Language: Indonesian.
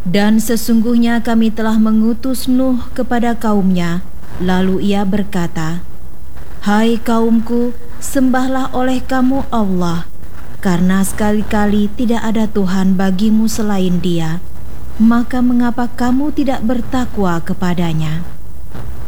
Dan sesungguhnya kami telah mengutus Nuh kepada kaumnya, lalu ia berkata, "Hai kaumku, sembahlah oleh kamu Allah, karena sekali-kali tidak ada Tuhan bagimu selain Dia. Maka mengapa kamu tidak bertakwa kepadanya?"